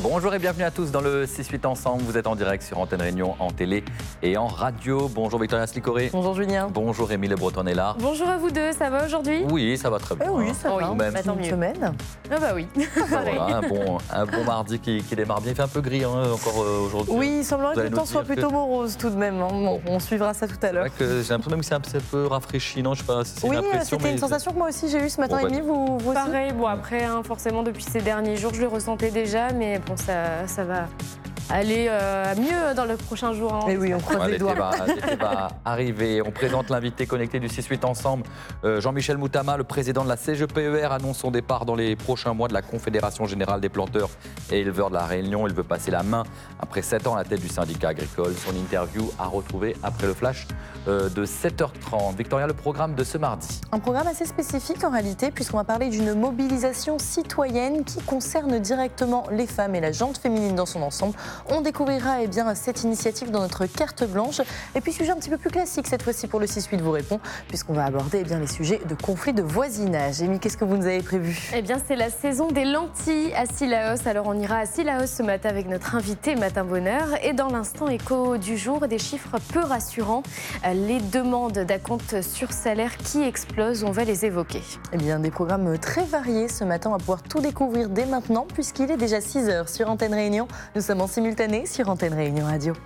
Bonjour et bienvenue à tous dans le 6-8 ensemble. Vous êtes en direct sur Antenne Réunion, en télé et en radio. Bonjour Victoria Slicoré. Bonjour Julien. Bonjour Émile Le Breton-Nella. Bonjour à vous deux, ça va aujourd'hui? Oui, ça va très bien. Oui, ça va. Même. Tant mieux. Semaine. Ah bah oui. Voilà, un bon mardi qui démarre bien. Il fait un peu gris encore aujourd'hui. Oui, il semblerait Vous que allez le temps nous soit dire plutôt que- morose tout de même. Bon, on suivra ça tout à l'heure. J'ai l'impression même que c'est un petit peu rafraîchi, non? Je sais pas si c'est Oui, une impression. c'était une mais- sensation que moi aussi j'ai eue ce matin, Bon, bah, Émilie, vous aussi? Pareil, bon après, forcément depuis ces derniers jours, je le ressentais déjà, mais bon, ça va aller mieux dans le prochain jour. Et oui, on croise les doigts. L'été va arriver. On présente l'invité connecté du 6-8 ensemble. Jean-Michel Moutama, le président de la CGPER, annonce son départ dans les prochains mois de la Confédération Générale des Planteurs et Éleveurs de la Réunion. Il veut passer la main après 7 ans à la tête du syndicat agricole. Son interview à retrouver après le flash de 7h30. Victoria, le programme de ce mardi. Un programme assez spécifique en réalité, puisqu'on va parler d'une mobilisation citoyenne qui concerne directement les femmes et la gente féminine dans son ensemble. On découvrira cette initiative dans notre carte blanche. Et puis, sujet un petit peu plus classique cette fois-ci pour le 6-8 vous répond, puisqu'on va aborder les sujets de conflits de voisinage. Émilie, qu'est-ce que vous nous avez prévu? Eh bien, c'est la saison des lentilles à Sillaos. Alors, on ira à Sillaos ce matin avec notre invité Matin Bonheur. Et dans l'instant écho du jour, des chiffres peu rassurants. Les demandes d'acompte sur salaire qui explosent, on va les évoquer. Eh bien, des programmes très variés ce matin. On va pouvoir tout découvrir dès maintenant, puisqu'il est déjà 6h sur Antenne Réunion. Nous sommes en simultané sur Antenne Réunion Radio.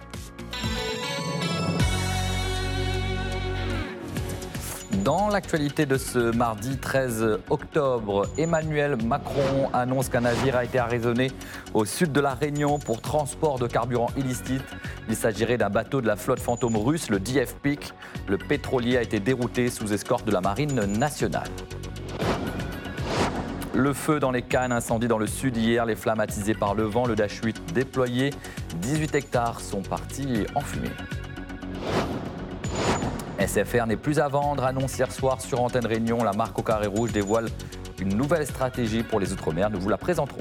Dans l'actualité de ce mardi 13 octobre, Emmanuel Macron annonce qu'un navire a été arraisonné au sud de la Réunion pour transport de carburant illicite. Il s'agirait d'un bateau de la flotte fantôme russe, le DF-Pic. Le pétrolier a été dérouté sous escorte de la Marine nationale. Le feu dans les Cannes, incendie dans le sud hier, les flammes attisées par le vent, le Dash 8 déployé. 18 hectares sont partis en fumée. SFR n'est plus à vendre, annonce hier soir sur Antenne Réunion. La marque au carré rouge dévoile une nouvelle stratégie pour les Outre-mer. Nous vous la présenterons.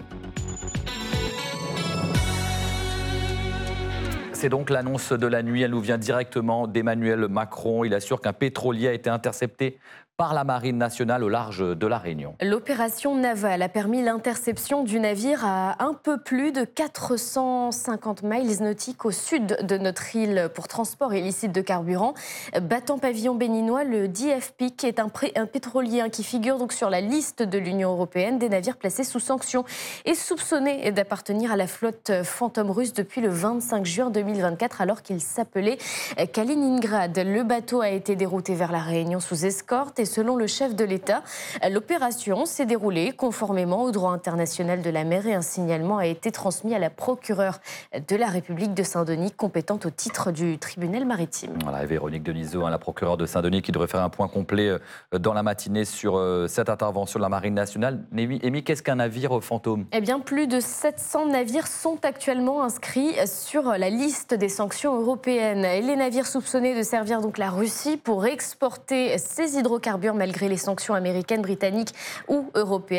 C'est donc l'annonce de la nuit. Elle nous vient directement d'Emmanuel Macron. Il assure qu'un pétrolier a été intercepté par la Marine nationale au large de la Réunion. L'opération navale a permis l'interception du navire à un peu plus de 450 miles nautiques au sud de notre île pour transport illicite de carburant. Battant pavillon béninois, le DF-Pic est un pétrolier qui figure donc sur la liste de l'Union européenne des navires placés sous sanction et soupçonné d'appartenir à la flotte fantôme russe depuis le 25 juin 2024 alors qu'il s'appelait Kaliningrad. Le bateau a été dérouté vers la Réunion sous escorte et selon le chef de l'État, l'opération s'est déroulée conformément au droit international de la mer et un signalement a été transmis à la procureure de la République de Saint-Denis, compétente au titre du tribunal maritime. Voilà, et Véronique Denisot, la procureure de Saint-Denis, qui devrait faire un point complet dans la matinée sur cette intervention de la Marine nationale. Émy, qu'est-ce qu'un navire fantôme? Eh bien, plus de 700 navires sont actuellement inscrits sur la liste des sanctions européennes. Et les navires soupçonnés de servir donc la Russie pour exporter ses hydrocarbures malgré les sanctions américaines, britanniques ou européennes.